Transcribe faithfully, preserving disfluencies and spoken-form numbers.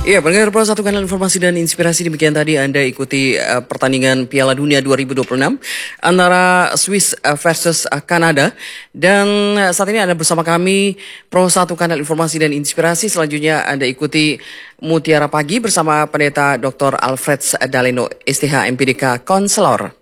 Iya, pendengar Pro satu Kanal Informasi dan Inspirasi, demikian tadi Anda ikuti uh, pertandingan Piala Dunia dua ribu dua puluh enam antara Swiss uh, versus uh, Kanada. Dan uh, saat ini Anda bersama kami Pro satu Kanal Informasi dan Inspirasi. Selanjutnya Anda ikuti Mutiara Pagi bersama Pendeta doktor Alfred Daleno, S T H M P D K Konselor.